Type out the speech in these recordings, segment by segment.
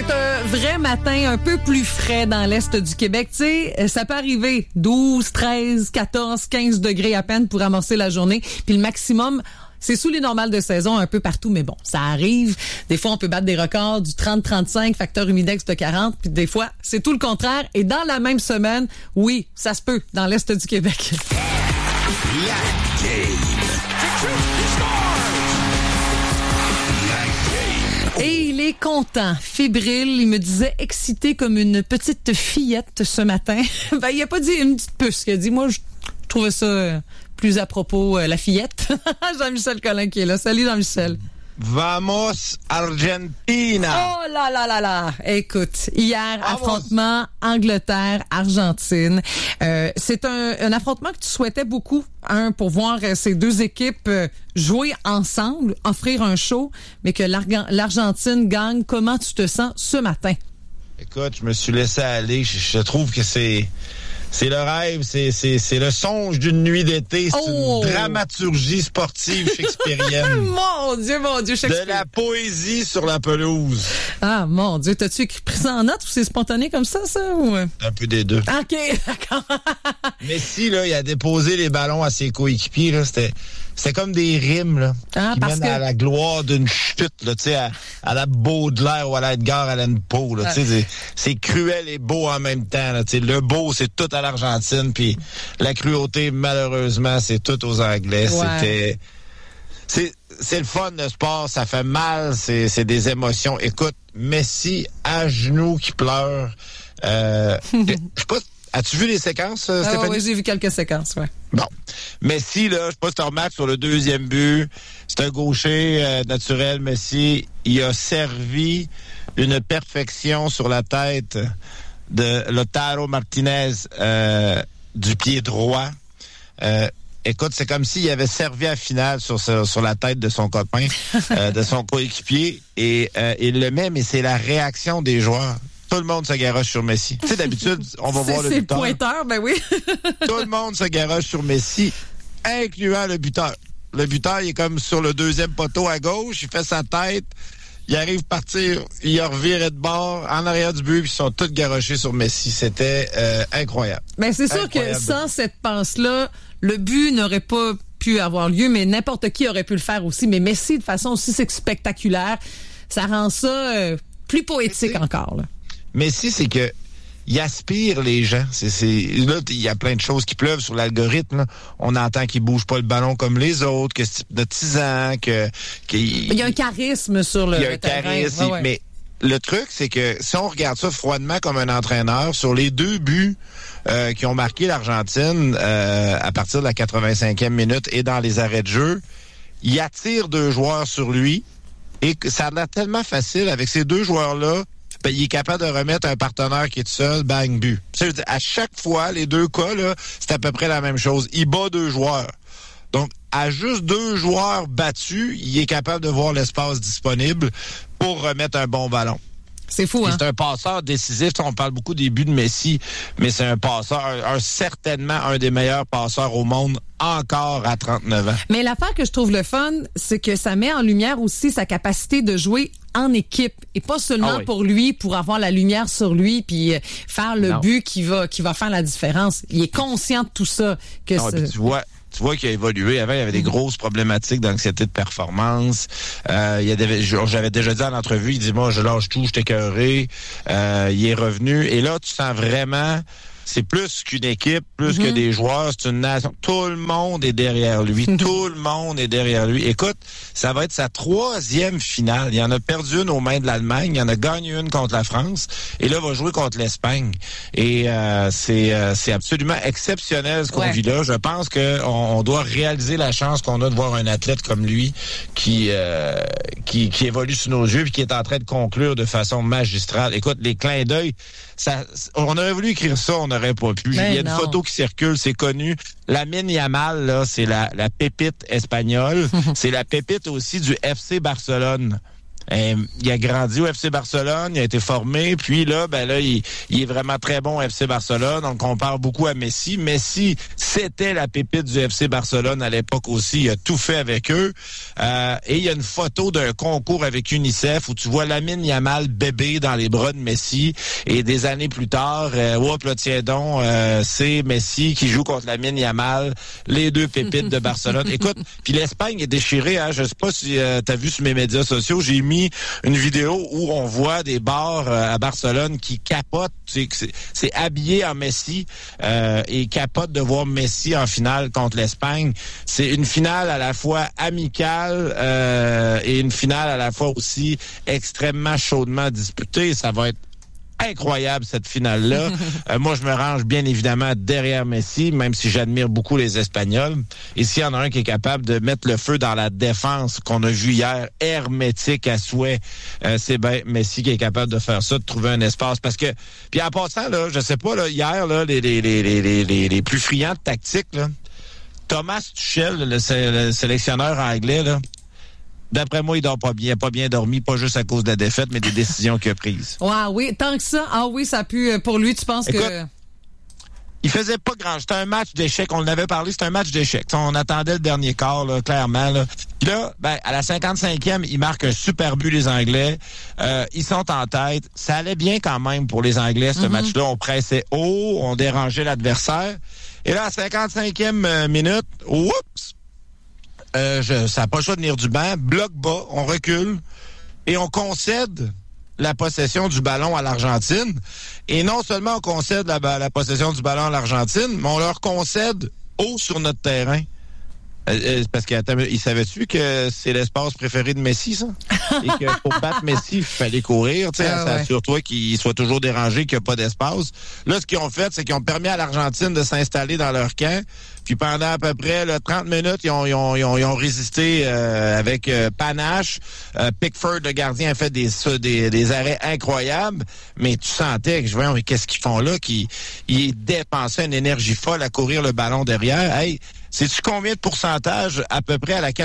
C'est un vrai matin un peu plus frais dans l'est du Québec. Tu sais, ça peut arriver 12, 13, 14, 15 degrés à peine pour amorcer la journée. Puis le maximum, c'est sous les normales de saison un peu partout, mais bon, ça arrive. Des fois, on peut battre des records du 30-35, facteur humidex de 40, puis des fois, c'est tout le contraire. Et dans la même semaine, oui, ça se peut, dans l'est du Québec. La game. Et il est content, fébrile. Il me disait excité comme une petite fillette ce matin. Ben, il a pas dit une petite puce. Il a dit, moi, je trouvais ça plus à propos, la fillette. Jean-Michel Collin qui est là. Salut, Jean-Michel. Vamos Argentina! Oh là là là là! Écoute, hier, affrontement Angleterre-Argentine. C'est un affrontement que tu souhaitais beaucoup, pour voir ces deux équipes jouer ensemble, offrir un show, mais que l'Argentine gagne. Comment tu te sens ce matin? Écoute, je me suis laissé aller. Je trouve que c'est le rêve, c'est le songe d'une nuit d'été. C'est une dramaturgie sportive shakespearienne. Mon Dieu, Shakespeare. De la poésie sur la pelouse. Ah, mon Dieu, t'as-tu écrit pris ça en note ou c'est spontané comme ça, ou? Un peu des deux. OK, d'accord. Messi, là, il a déposé les ballons à ses coéquipiers, là. C'était comme des rimes, là. Qui mènent à la gloire d'une chute, là, tu sais, à la Baudelaire ou à la Edgar Allan Poe, là. Tu sais, c'est cruel et beau en même temps, là. Tu sais, le beau, c'est tout à l'Argentine, puis la cruauté, malheureusement, c'est tout aux Anglais. Ouais. C'est le fun, le sport, ça fait mal, c'est des émotions. Écoute, Messi à genoux qui pleure. Je sais pas, as-tu vu les séquences, Stéphanie? Oui, j'ai vu quelques séquences, ouais. Bon. Messi, là, je sais pas si tu remarques sur le deuxième but, c'est un gaucher naturel, Messi. Il a servi une perfection sur la tête de Lautaro Martinez du pied droit. Écoute, c'est comme s'il avait servi à finale sur la tête de son copain, de son coéquipier, et il le met, mais c'est la réaction des joueurs. Tout le monde se garoche sur Messi. Tu sais, d'habitude, on va voir le buteur. C'est pointeur, ben oui. Tout le monde se garoche sur Messi, incluant le buteur. Le buteur, il est comme sur le deuxième poteau à gauche, il fait sa tête, il arrive à partir, il a reviré de bord, en arrière du but, puis ils sont tous garochés sur Messi. C'était incroyable. Ben c'est sûr que sans cette passe-là, le but n'aurait pas pu avoir lieu, mais n'importe qui aurait pu le faire aussi. Mais Messi, de façon aussi spectaculaire, ça rend ça plus poétique encore, là. Messi, c'est que il aspire les gens. Là, il y a plein de choses qui pleuvent sur l'algorithme, là. On entend qu'il bouge pas le ballon comme les autres, que c'est hypnotisant, il y a un charisme sur le terrain. Il y a un charisme, ouais. Mais le truc, c'est que si on regarde ça froidement comme un entraîneur, sur les deux buts qui ont marqué l'Argentine à partir de la 85e minute et dans les arrêts de jeu, il attire deux joueurs sur lui et ça a l'air tellement facile avec ces deux joueurs-là. Ben, il est capable de remettre un partenaire qui est tout seul, bang, but. À chaque fois, les deux cas, là, c'est à peu près la même chose. Il bat deux joueurs. Donc, à juste deux joueurs battus, il est capable de voir l'espace disponible pour remettre un bon ballon. C'est fou, hein? C'est un passeur décisif. On parle beaucoup des buts de Messi, mais c'est un passeur, certainement un des meilleurs passeurs au monde encore à 39 ans. Mais l'affaire que je trouve le fun, c'est que ça met en lumière aussi sa capacité de jouer en équipe et pas seulement pour lui, pour avoir la lumière sur lui puis faire le but qui va faire la différence. Il est conscient de tout ça. Que tu vois qu'il a évolué. Avant, il y avait des grosses problématiques d'anxiété de performance. J'avais déjà dit en entrevue, il dit, moi, je lâche tout, je suis écœuré. Il est revenu. Et là, tu sens vraiment, c'est plus qu'une équipe, plus que des joueurs, c'est une nation. Tout le monde est derrière lui. Tout le monde est derrière lui. Écoute, ça va être sa 3e finale. Il en a perdu une aux mains de l'Allemagne. Il en a gagné une contre la France. Et là, il va jouer contre l'Espagne. Et c'est absolument exceptionnel ce qu'on vit là. Je pense qu'on doit réaliser la chance qu'on a de voir un athlète comme lui qui évolue sous nos yeux et qui est en train de conclure de façon magistrale. Écoute, les clins d'œil, on aurait voulu écrire ça, on n'aurait pas pu. Il y a une photo qui circule, c'est connu. Lamine Yamal, là, c'est la pépite espagnole. C'est la pépite aussi du FC Barcelone. Il a grandi au FC Barcelone, il a été formé, puis là, il est vraiment très bon au FC Barcelone. On compare beaucoup à Messi. Messi, c'était la pépite du FC Barcelone à l'époque aussi. Il a tout fait avec eux. Et il y a une photo d'un concours avec UNICEF où tu vois Lamine Yamal bébé dans les bras de Messi. Et des années plus tard, tiens donc, c'est Messi qui joue contre Lamine Yamal, les deux pépites de Barcelone. Écoute, puis l'Espagne est déchirée. Hein? Je sais pas si t'as vu sur mes médias sociaux, j'ai mis une vidéo où on voit des bars à Barcelone qui capotent. C'est habillé en Messi et capotent de voir Messi en finale contre l'Espagne. C'est une finale à la fois amicale et une finale à la fois aussi extrêmement chaudement disputée. Ça va être incroyable cette finale-là. Moi, je me range bien évidemment derrière Messi, même si j'admire beaucoup les Espagnols. Et s'il y en a un qui est capable de mettre le feu dans la défense qu'on a vu hier, hermétique à souhait, c'est bien Messi qui est capable de faire ça, de trouver un espace. Parce que, puis en passant, là, je sais pas, là, hier, là, les plus friands de tactique, là, Thomas Tuchel, le sélectionneur anglais, là, d'après moi, il dort pas bien. Pas bien dormi, pas juste à cause de la défaite, mais des décisions qu'il a prises. Ouais, oui, tant que ça. Ah oui, ça a pu, pour lui, tu penses que... Il faisait pas grand. C'était un match d'échecs. On en avait parlé, c'était un match d'échecs. On attendait le dernier quart, là, clairement. Là. Puis là, à la 55e, ils marquent un super but, les Anglais. Ils sont en tête. Ça allait bien quand même pour les Anglais, ce match-là. On pressait haut, on dérangeait l'adversaire. Et là, à la 55e minute, oups! Ça n'a pas le choix de venir du banc. Bloc bas, on recule et on concède la possession du ballon à l'Argentine. Et non seulement on concède la possession du ballon à l'Argentine, mais on leur concède haut sur notre terrain. Parce qu'il savait-tu que c'est l'espace préféré de Messi, ça? Et que pour battre Messi, il fallait courir. Assure-toi qu'il soit toujours dérangé, qu'il n'y a pas d'espace. Là, ce qu'ils ont fait, c'est qu'ils ont permis à l'Argentine de s'installer dans leur camp. Puis pendant à peu près 30 minutes, ils ont résisté avec panache. Pickford, le gardien, a fait des arrêts incroyables. Mais tu sentais que, voyons, mais qu'est-ce qu'ils font là? Qu'ils dépensaient une énergie folle à courir le ballon derrière. Hey, sais-tu combien de pourcentage à peu près à la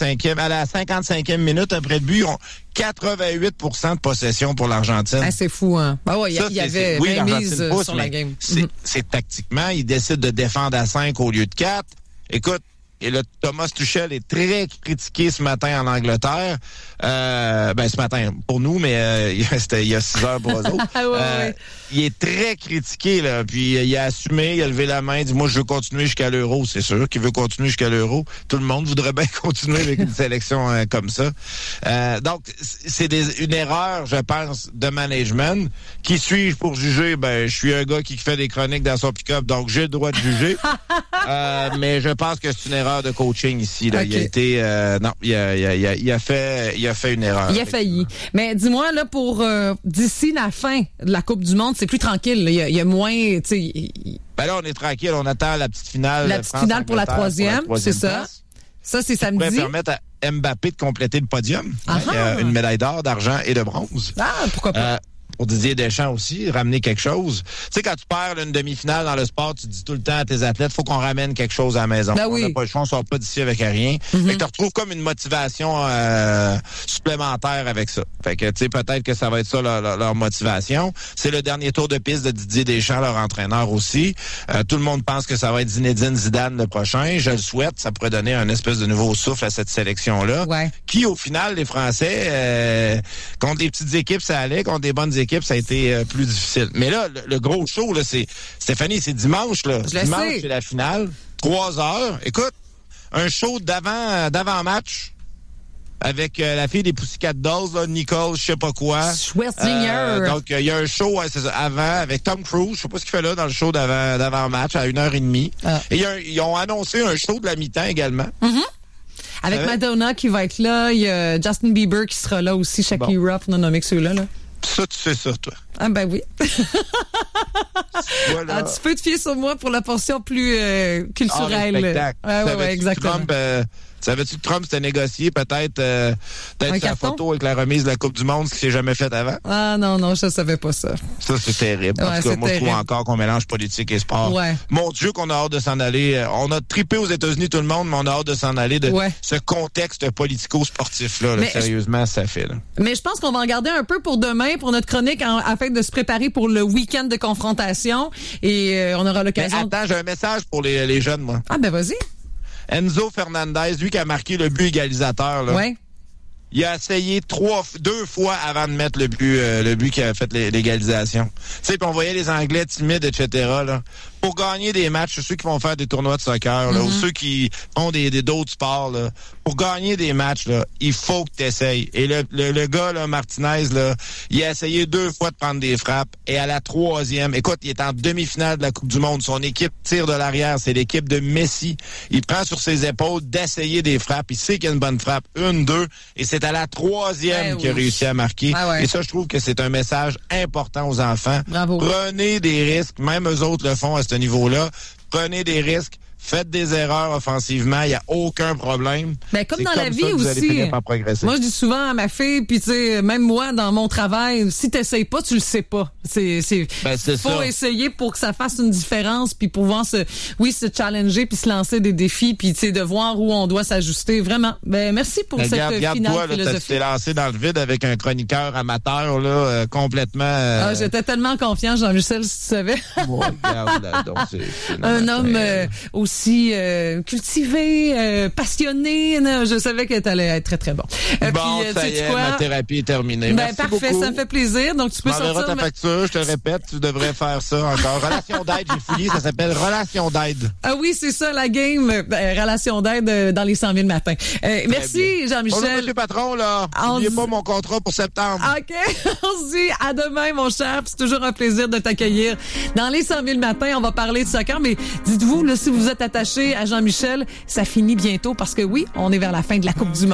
55e minute après le but? 88 % de possession pour l'Argentine. Ah, c'est fou, hein? Ben ouais, il y avait mise sur la game. C'est tactiquement, ils décident de défendre à 5 au lieu de 4. Écoute, et là, Thomas Tuchel est très critiqué ce matin en Angleterre. Ce matin pour nous, mais c'était il y a 6 heures pour eux autres. Il est très critiqué, là. Puis il a assumé, il a levé la main, il dit moi je veux continuer jusqu'à l'Euro. C'est sûr qu'il veut continuer jusqu'à l'Euro. Tout le monde voudrait bien continuer avec une sélection comme ça. Donc c'est une erreur, je pense, de management. Qui suis-je pour juger? Je suis un gars qui fait des chroniques dans son pick-up, donc j'ai le droit de juger. Mais je pense que c'est une erreur de coaching ici. Là. Okay. Il a été il a fait une erreur. Il a failli. Mais dis-moi là, pour d'ici la fin de la Coupe du Monde, c'est plus tranquille. Là. Il y a moins, tu sais. Là, on est tranquille. On attend la petite finale. La petite finale pour la troisième, c'est ça. Ça, c'est samedi. Ça pourrait permettre à Mbappé de compléter le podium. Il y a une médaille d'or, d'argent et de bronze. Ah, pourquoi pas? Pour Didier Deschamps aussi, ramener quelque chose. Tu sais, quand tu perds une demi-finale dans le sport, tu dis tout le temps à tes athlètes, faut qu'on ramène quelque chose à la maison. Ben oui. On n'a pas le choix, on sort pas d'ici avec rien. Fait que tu retrouves comme une motivation supplémentaire avec ça. Fait que, tu sais, peut-être que ça va être ça leur motivation. C'est le dernier tour de piste de Didier Deschamps, leur entraîneur aussi. Tout le monde pense que ça va être Zinedine Zidane le prochain. Je le souhaite. Ça pourrait donner un espèce de nouveau souffle à cette sélection-là. Ouais. Qui, au final, les Français, contre des petites équipes, ça allait. Contre des bonnes équipes, ça a été plus difficile. Mais là, le gros show, là, c'est Stéphanie, c'est dimanche, là. Dimanche, c'est la finale. 3 heures. Écoute, un show d'avant-match avec la fille des Pussycat Dolls, là, Nicole, je sais pas quoi. Schwarzenegger. Donc, il y a un show c'est ça, avant avec Tom Cruise. Je sais pas ce qu'il fait là dans le show d'avant-match à 1h30. Ah. Et ils ont annoncé un show de la mi-temps également. Avec Madonna qui va être là. Il y a Justin Bieber qui sera là aussi. Shakira, pour nommer que ceux-là, là. Ça, tu sais ça, toi. Ah, ben oui. Voilà. Tu peux te fier sur moi pour la portion plus culturelle. Spectacle. Ouais, exactement. Trump, Savais-tu que Trump s'était négocié peut-être sa carton? photo avec la remise de la Coupe du Monde, ce qui s'est jamais fait avant? Ah non, je savais pas ça. Ça, c'est terrible. En tout cas, moi, je trouve encore qu'on mélange politique et sport. Ouais. Mon Dieu, qu'on a hâte de s'en aller. On a trippé aux États-Unis tout le monde, mais on a hâte de s'en aller de ce contexte politico-sportif-là. Sérieusement, ça fait. Là. Mais je pense qu'on va en garder un peu pour demain, pour notre chronique, afin de se préparer pour le week-end de confrontation. Et on aura l'occasion... Mais attends, j'ai un message pour les jeunes, moi. Ah ben vas-y. Enzo Fernandez, lui qui a marqué le but égalisateur, là. Ouais. Il a essayé 2 fois avant de mettre le but qui a fait l'égalisation. Tu sais, puis on voyait les Anglais timides, etc. Là. Pour gagner des matchs, ceux qui vont faire des tournois de soccer, là, ou ceux qui font d'autres sports, là, pour gagner des matchs, là, il faut que tu essayes. Et le gars, là, Martinez, là, il a essayé 2 fois de prendre des frappes. Et à la 3e, écoute, il est en demi-finale de la Coupe du Monde. Son équipe tire de l'arrière. C'est l'équipe de Messi. Il prend sur ses épaules d'essayer des frappes. Il sait qu'il y a une bonne frappe. 1, 2. Et c'est à la 3e qu'il a réussi à marquer. Et ça, je trouve que c'est un message important aux enfants. Bravo. Prenez des risques. Même eux autres le font à ce niveau-là. Prenez des risques. Faites des erreurs offensivement, il n'y a aucun problème. Ben, comme dans la vie ça que vous allez aussi. finir par progresser. Moi, je dis souvent à ma fille, puis tu sais, même moi, dans mon travail, si t'essayes pas, tu le sais pas. Faut essayer pour que ça fasse une différence, puis pouvoir se challenger, puis se lancer des défis, puis tu sais, de voir où on doit s'ajuster. Vraiment. Ben, merci pour cette finale philosophie. Tu t'es lancé dans le vide avec un chroniqueur amateur, là, complètement... j'étais tellement confiant, Jean-Michel, si tu savais. Moi, regarde, là, donc, un homme aussi cultivé, passionné. Je savais que t'allais être très, très bon. Bon, puis, ça y est, ma thérapie est terminée. Ben, Merci parfait, beaucoup. ça me fait plaisir. Donc, tu peux sortir... ta facture, je te répète, tu devrais faire ça encore. Relation d'aide, j'ai fouillé, ça s'appelle Relation d'aide. Ah oui, c'est ça, la game. Relation d'aide dans les 100 000 matins. Merci, Jean-Michel. Bonjour, monsieur patron, là. N'oubliez pas mon contrat pour septembre. OK. On se dit à demain, mon cher. C'est toujours un plaisir de t'accueillir. Dans les 100 000 matins, on va parler de soccer, mais dites-vous, là, si vous êtes attaché à Jean-Michel, ça finit bientôt parce que oui, on est vers la fin de la Coupe du Monde.